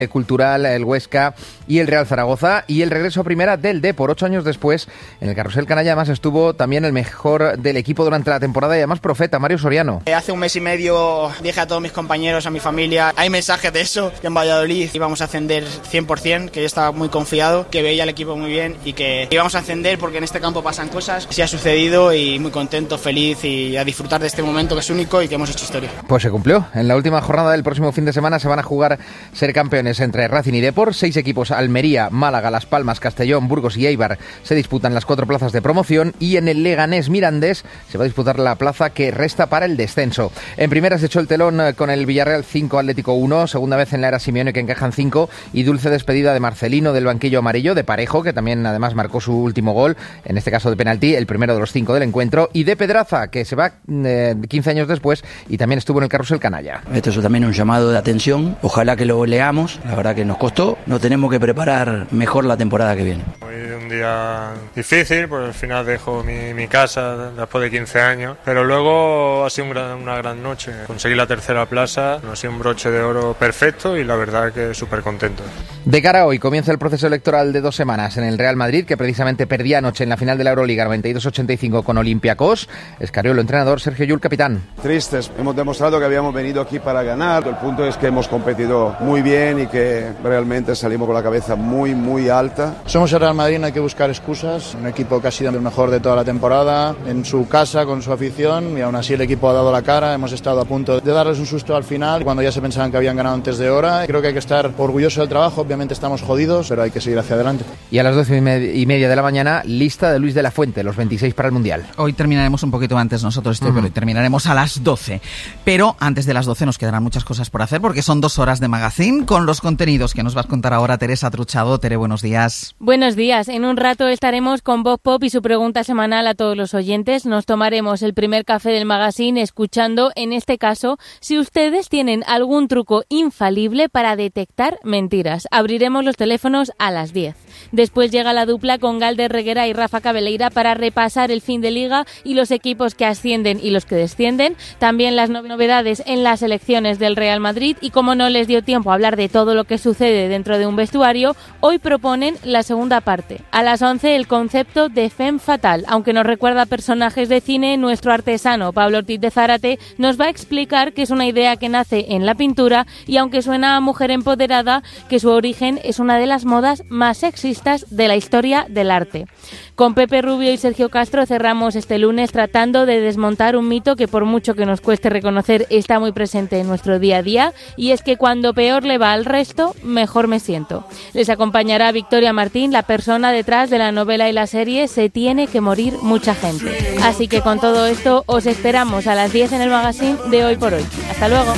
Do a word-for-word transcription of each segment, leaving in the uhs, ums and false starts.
el Cultural, el Huesca y el Real Zaragoza, y el regreso a primera del Depor ocho años después. En el carrusel canalla además estuvo también el mejor del equipo durante la temporada y además profeta, Mario Soriano. Hace un mes y medio dije a todos mis compañeros, a mi familia, hay mensajes de eso, que en Valladolid íbamos a ascender cien por ciento, que yo estaba muy confiado, que veía al equipo muy bien y que íbamos a ascender porque en este campo pasan cosas. Sí ha sucedido y muy contento, feliz y a disfrutar de este momento que es único y que hemos hecho historia. Pues se cumplió. En la última jornada del próximo fin de semana se van a jugar ser campeones entre Racing y Depor. Seis equipos: Almería, Málaga, Las Palmas, Castellón, Burgos y Eibar se disputan las cuatro plazas de promoción, y en el Leganés Mirandés se va a disputar la plaza que resta para el descenso. En primera se echó el telón con el Villarreal cinco, Atlético uno, segunda vez en la era Simeone que encajan cinco, y dulce despedida de Marcelino del banquillo amarillo, de Parejo, que también además marcó su último gol, en este caso de penalti, el primero de los cinco del encuentro, y de Pedraza, que se va eh, quince años después y también estuvo en el carrusel canalla. Esto es también un llamado de atención, ojalá que lo leamos, la verdad que nos costó, nos tenemos que preparar mejor la temporada que viene. Hoy es un día difícil, porque al final dejo mi, mi casa después de quince años, pero luego ha sido un gran, una gran noche. Conseguí la tercera plaza, ha sido un broche de oro perfecto y la verdad que súper contento. De cara a hoy comienza el proceso electoral de dos semanas en el Real Madrid, que precisamente perdía anoche en la final de la Euroliga noventa y dos ochenta y cinco con Olympiacos. Escariolo, entrenador, Sergio Llull, capitán. Tristes, hemos demostrado que habíamos venido aquí para ganar. El punto es que hemos competido muy bien y que realmente salimos con la cabeza muy, muy alta. Somos el Real Madrid, no hay que buscar excusas. Un equipo que ha sido el mejor de toda la temporada, en su casa, con su afición, y aún así el equipo ha dado la cara. Hemos estado a punto de darles un susto al final, cuando ya se pensaban que habían ganado antes de hora. Creo que hay que estar orgulloso del trabajo, obviamente estamos jodidos, pero hay que seguir hacia adelante. Y a las doce y media de la mañana, lista de Luis de la Fuente, los veintiséis para el Mundial. Hoy terminaremos un poquito antes nosotros, este, uh-huh. pero terminaremos a las doce. Pero antes de las doce nos quedarán muchas cosas por hacer, porque son dos horas de magazine con los contenidos que nos vas a contar ahora Teresa Truchado. Tere, buenos días. Buenos días. En un rato estaremos con Voz Pop y su pregunta semanal a todos los oyentes. Nos tomaremos el primer café del magazine escuchando, en este caso, si ustedes tienen algún truco infalible para detectar mentiras. Abriremos los teléfonos a las diez. Después llega la dupla con Galder Reguera y Rafa Cabeleira para repasar el fin de liga y los equipos que ascienden y los que descienden. También las novedades en las elecciones del Real Madrid, y como no les dio tiempo a hablar de todo lo que sucede dentro de un vestuario, hoy proponen la segunda parte. A las once el concepto de femme fatale. Aunque nos recuerda a personajes de cine, nuestro artesano Pablo Ortiz de Zárate nos va a explicar que es una idea que nace en la pintura, y aunque suena a mujer empoderada, que su origen es una de las modas más sexistas de la historia del arte. Con Pepe Rubio y Sergio Castro cerramos este lunes tratando de desmontar un mito que, por mucho que nos cueste reconocer, está muy presente en nuestro día a día, y es que cuando peor le va al resto, mejor me siento. Les acompañará Victoria Martín, la persona detrás de la novela y la serie Se tiene que morir mucha gente. Así que con todo esto os esperamos a las diez en el magazine de Hoy por Hoy. Hasta luego.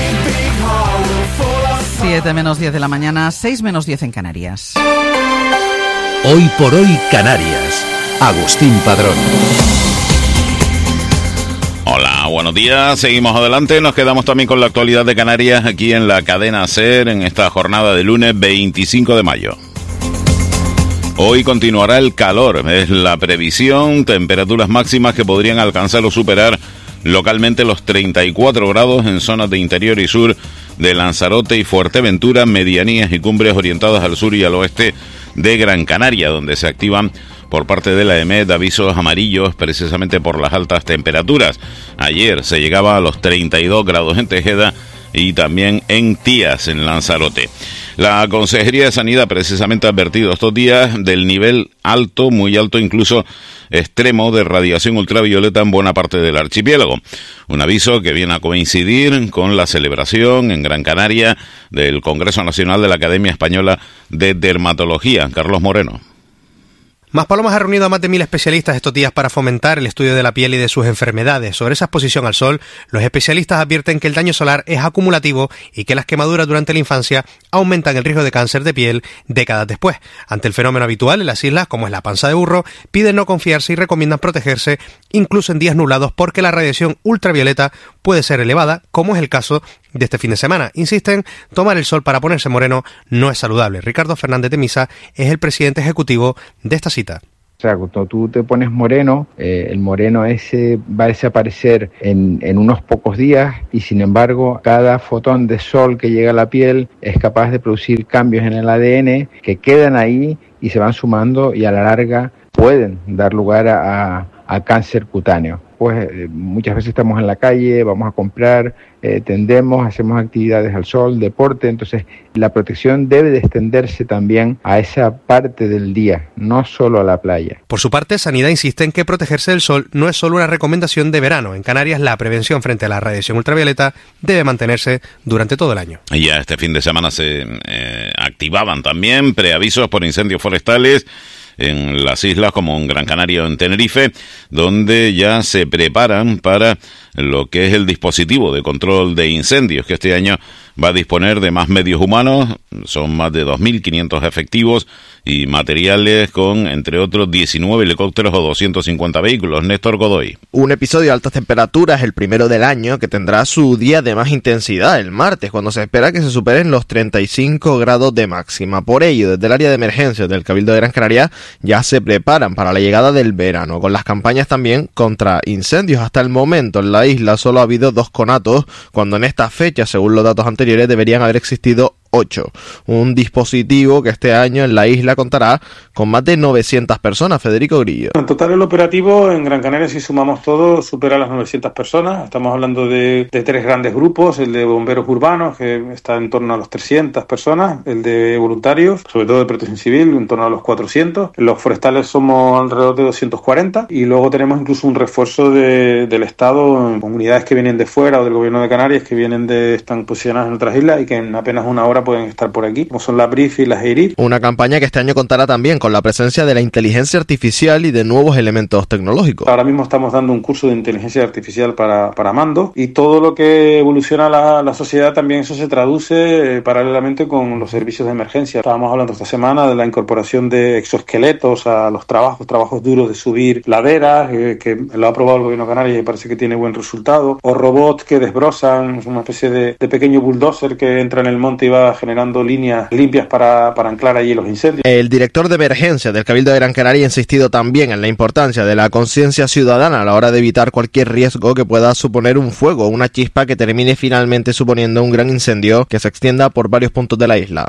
siete menos diez de la mañana, seis menos diez en Canarias. Hoy por Hoy Canarias. Agustín Padrón. Hola, buenos días. Seguimos adelante. Nos quedamos también con la actualidad de Canarias aquí en la cadena SER en esta jornada de lunes veinticinco de mayo. Hoy continuará el calor, es la previsión, temperaturas máximas que podrían alcanzar o superar localmente los treinta y cuatro grados en zonas de interior y sur de Lanzarote y Fuerteventura, medianías y cumbres orientadas al sur y al oeste de Gran Canaria, donde se activan por parte de la E M E D avisos amarillos precisamente por las altas temperaturas. Ayer se llegaba a los treinta y dos grados en Tejeda y también en Tías, en Lanzarote. La Consejería de Sanidad precisamente ha advertido estos días del nivel alto, muy alto, incluso extremo, de radiación ultravioleta en buena parte del archipiélago. Un aviso que viene a coincidir con la celebración en Gran Canaria del Congreso Nacional de la Academia Española de Dermatología. Carlos Moreno. Maspalomas ha reunido a más de mil especialistas estos días para fomentar el estudio de la piel y de sus enfermedades. Sobre esa exposición al sol, los especialistas advierten que el daño solar es acumulativo y que las quemaduras durante la infancia aumentan el riesgo de cáncer de piel décadas después. Ante el fenómeno habitual en las islas, como es la panza de burro, piden no confiarse y recomiendan protegerse incluso en días nublados porque la radiación ultravioleta puede ser elevada, como es el caso de este fin de semana. Insisten, tomar el sol para ponerse moreno no es saludable. Ricardo Fernández de Misa es el presidente ejecutivo de esta cita. O sea, cuando tú te pones moreno, eh, el moreno ese va a desaparecer en, en unos pocos días y sin embargo cada fotón de sol que llega a la piel es capaz de producir cambios en el A D N que quedan ahí y se van sumando y a la larga pueden dar lugar a, a, a cáncer cutáneo. Pues eh, muchas veces estamos en la calle, vamos a comprar, eh, tendemos, hacemos actividades al sol, deporte, entonces la protección debe de extenderse también a esa parte del día, no solo a la playa. Por su parte, Sanidad insiste en que protegerse del sol no es solo una recomendación de verano. En Canarias, la prevención frente a la radiación ultravioleta debe mantenerse durante todo el año. Y ya este fin de semana se eh, activaban también preavisos por incendios forestales en las islas como en Gran Canaria o en Tenerife, donde ya se preparan para lo que es el dispositivo de control de incendios, que este año va a disponer de más medios humanos, son más de dos mil quinientos efectivos y materiales con, entre otros, diecinueve helicópteros o doscientos cincuenta vehículos. Néstor Godoy. Un episodio de altas temperaturas, el primero del año, que tendrá su día de más intensidad, el martes, cuando se espera que se superen los treinta y cinco grados de máxima. Por ello, desde el área de emergencias del Cabildo de Gran Canaria ya se preparan para la llegada del verano, con las campañas también contra incendios. Hasta el momento en la isla solo ha habido dos conatos, cuando en esta fecha, según los datos anteriores, deberían haber existido ocho. Un dispositivo que este año en la isla contará con más de novecientas personas. Federico Grillo. En total el operativo en Gran Canaria, si sumamos todo, supera las novecientas personas. Estamos hablando de, de tres grandes grupos: el de bomberos urbanos, que está en torno a las trescientas personas, el de voluntarios, sobre todo de protección civil, en torno a los cuatrocientos, los forestales somos alrededor de doscientos cuarenta, y luego tenemos incluso un refuerzo de, del Estado en comunidades que vienen de fuera o del gobierno de Canarias, que vienen de, están posicionadas en otras islas y que en apenas una hora pueden estar por aquí, como son la B R I F y las EIRIT. Una campaña que este año contará también con la presencia de la inteligencia artificial y de nuevos elementos tecnológicos. Ahora mismo estamos dando un curso de inteligencia artificial para, para mando, y todo lo que evoluciona la, la sociedad también eso se traduce eh, paralelamente con los servicios de emergencia. Estábamos hablando esta semana de la incorporación de exoesqueletos a los trabajos, trabajos duros de subir laderas, eh, que lo ha aprobado el gobierno canario y parece que tiene buen resultado, o robots que desbrozan, una especie de, de pequeño bulldozer que entra en el monte y va generando líneas limpias para, para anclar allí los incendios. El director de emergencia del Cabildo de Gran Canaria ha insistido también en la importancia de la conciencia ciudadana a la hora de evitar cualquier riesgo que pueda suponer un fuego o una chispa que termine finalmente suponiendo un gran incendio que se extienda por varios puntos de la isla.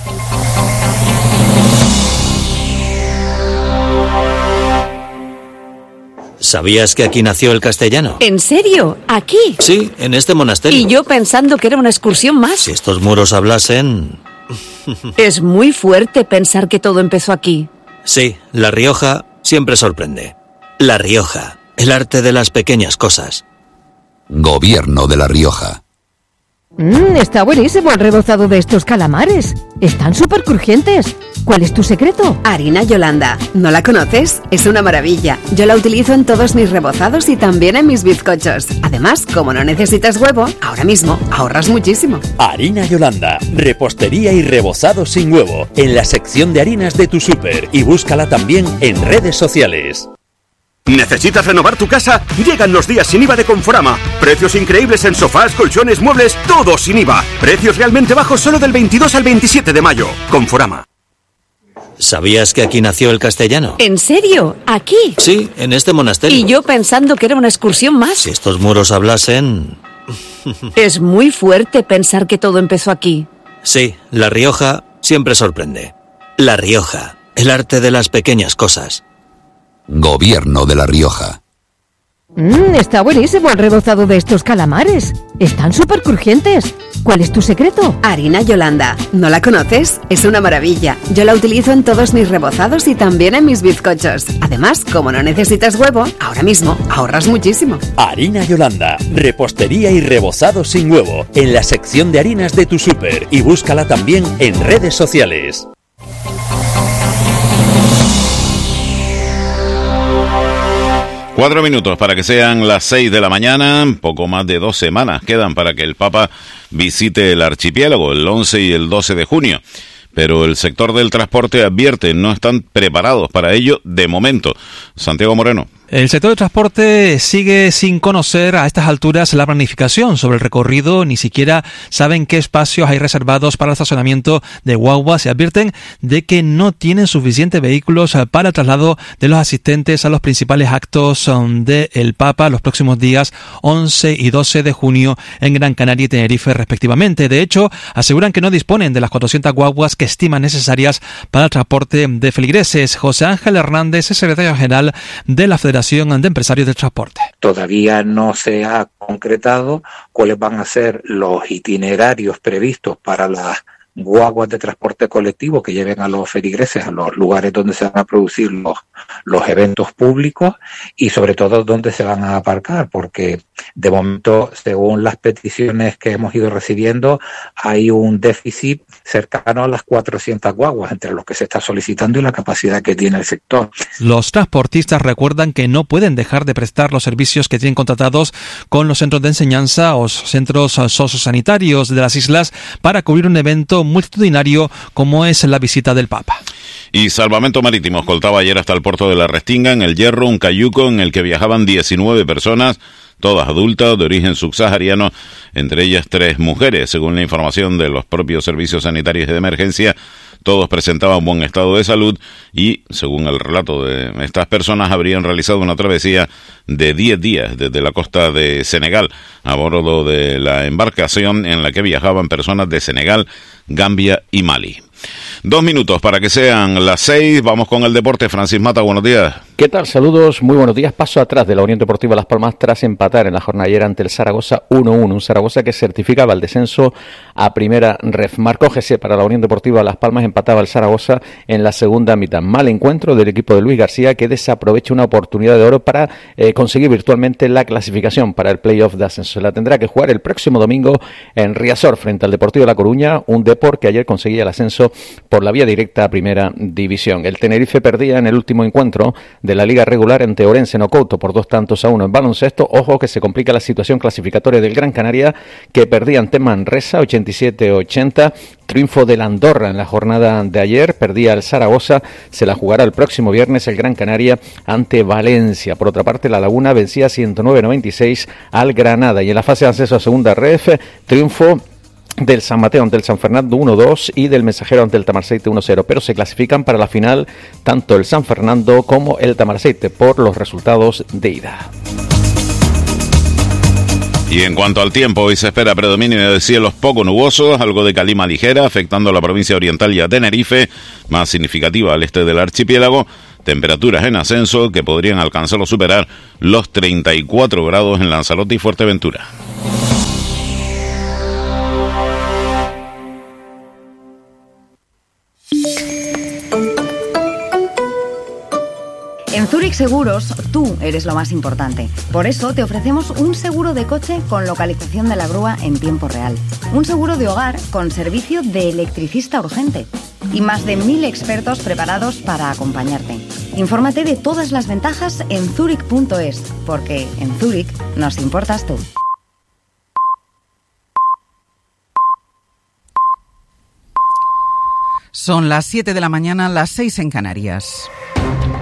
¿Sabías que aquí nació el castellano? ¿En serio? ¿Aquí? Sí, en este monasterio. Y yo pensando que era una excursión más. Si estos muros hablasen... Es muy fuerte pensar que todo empezó aquí. Sí, La Rioja siempre sorprende. La Rioja, el arte de las pequeñas cosas. Gobierno de La Rioja. Mmm, está buenísimo el rebozado de estos calamares. Están súper crujientes. ¿Cuál es tu secreto? Harina Yolanda. ¿No la conoces? Es una maravilla. Yo la utilizo en todos mis rebozados y también en mis bizcochos. Además, como no necesitas huevo, ahora mismo ahorras muchísimo. Harina Yolanda. Repostería y rebozado sin huevo. En la sección de harinas de tu súper. Y búscala también en redes sociales. ¿Necesitas renovar tu casa? Llegan los días sin I V A de Conforama. Precios increíbles en sofás, colchones, muebles, todo sin I V A. Precios realmente bajos solo del veintidós al veintisiete de mayo. Conforama. ¿Sabías que aquí nació el castellano? ¿En serio? ¿Aquí? Sí, en este monasterio. Y yo pensando que era una excursión más. Si estos muros hablasen... Es muy fuerte pensar que todo empezó aquí. Sí, La Rioja siempre sorprende. La Rioja, el arte de las pequeñas cosas. Gobierno de La Rioja. Mmm, está buenísimo el rebozado de estos calamares. Están súper crujientes. ¿Cuál es tu secreto? Harina Yolanda. ¿No la conoces? Es una maravilla. Yo la utilizo en todos mis rebozados y también en mis bizcochos. Además, como no necesitas huevo, ahora mismo ahorras muchísimo. Harina Yolanda. Repostería y rebozado sin huevo. En la sección de harinas de tu súper. Y búscala también en redes sociales. Cuatro minutos para que sean las seis de la mañana. Poco más de dos semanas quedan para que el Papa visite el archipiélago el once y el doce de junio. Pero el sector del transporte advierte no están preparados para ello de momento. Santiago Moreno. El sector de transporte sigue sin conocer a estas alturas la planificación sobre el recorrido, ni siquiera saben qué espacios hay reservados para el estacionamiento de guaguas y advierten de que no tienen suficientes vehículos para el traslado de los asistentes a los principales actos del Papa los próximos días once y doce de junio en Gran Canaria y Tenerife respectivamente. De hecho, aseguran que no disponen de las cuatrocientas guaguas que estiman necesarias para el transporte de feligreses. José Ángel Hernández es secretario general de la Federación de Empresarios del Transporte. Todavía no se ha concretado cuáles van a ser los itinerarios previstos para las guaguas de transporte colectivo que lleven a los feligreses a los lugares donde se van a producir los, los eventos públicos y sobre todo dónde se van a aparcar, porque de momento, según las peticiones que hemos ido recibiendo, hay un déficit cercano a las cuatrocientas guaguas entre lo que se está solicitando y la capacidad que tiene el sector. Los transportistas recuerdan que no pueden dejar de prestar los servicios que tienen contratados con los centros de enseñanza o centros sociosanitarios de las islas para cubrir un evento multitudinario como es la visita del Papa. Y Salvamento Marítimo escoltaba ayer hasta el puerto de la Restinga, en el Hierro, un cayuco en el que viajaban diecinueve personas, todas adultas de origen subsahariano, entre ellas tres mujeres. Según la información de los propios servicios sanitarios de emergencia, todos presentaban buen estado de salud y, según el relato de estas personas, habrían realizado una travesía de diez días desde la costa de Senegal a bordo de la embarcación en la que viajaban personas de Senegal, Gambia y Mali. Dos minutos para que sean las seis. Vamos con el deporte. Francis Mata, buenos días. ¿Qué tal? Saludos, muy buenos días. Paso atrás de la Unión Deportiva Las Palmas tras empatar en la jornada ayer ante el Zaragoza uno uno. Un Zaragoza que certificaba el descenso a primera ref. Marcó G C para la Unión Deportiva Las Palmas, empataba el Zaragoza en la segunda mitad. Mal encuentro del equipo de Luis García, que desaprovecha una oportunidad de oro para eh, conseguir virtualmente la clasificación para el playoff de ascenso. Se la tendrá que jugar el próximo domingo en Riazor frente al Deportivo de La Coruña, un Depor que ayer conseguía el ascenso por la vía directa a Primera División. El Tenerife perdía en el último encuentro de la Liga Regular ante Orense no Couto por dos tantos a uno en baloncesto. Ojo que se complica la situación clasificatoria del Gran Canaria, que perdía ante Manresa ochenta y siete ochenta. Triunfo del Andorra en la jornada de ayer, perdía el Zaragoza, se la jugará el próximo viernes el Gran Canaria ante Valencia. Por otra parte, La Laguna vencía ciento nueve noventa y seis al Granada. Y en la fase de acceso a segunda ref, triunfo del San Mateo ante el San Fernando uno dos y del Mensajero ante el Tamarceite uno cero, pero se clasifican para la final tanto el San Fernando como el Tamarceite por los resultados de ida. Y en cuanto al tiempo, hoy se espera predominio de cielos poco nubosos, algo de calima ligera afectando a la provincia oriental y a Tenerife, más significativa al este del archipiélago. Temperaturas en ascenso que podrían alcanzar o superar los treinta y cuatro grados en Lanzarote y Fuerteventura. En Zurich Seguros, tú eres lo más importante. Por eso te ofrecemos un seguro de coche con localización de la grúa en tiempo real. Un seguro de hogar con servicio de electricista urgente. Y más de mil expertos preparados para acompañarte. Infórmate de todas las ventajas en zurich punto es, porque en Zurich nos importas tú. Son las siete de la mañana, las seis en Canarias.